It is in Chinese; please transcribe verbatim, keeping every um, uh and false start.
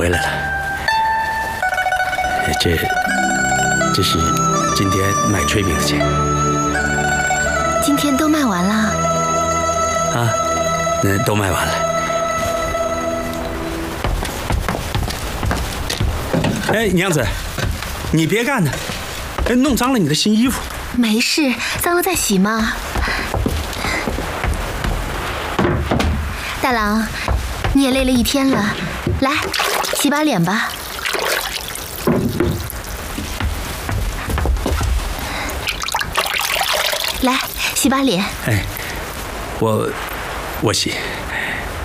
回来了。这，这是今天卖炊饼的钱。 今天都卖完了？ 啊，那都卖完了。哎，娘子，你别干呢，弄脏了你的新衣服。 没事，脏了再洗嘛。大郎，你也累了一天了，来，洗把脸吧。来，洗把脸。 哎，我，我洗。